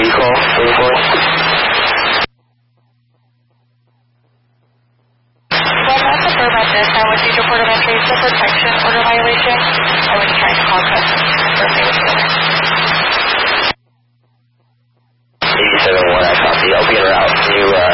recall, 34. Well, not confirm at this time with these report of entry for protection order violation. I was trying to call customs for payment. 87-1, I copy. I'll be en route. Can you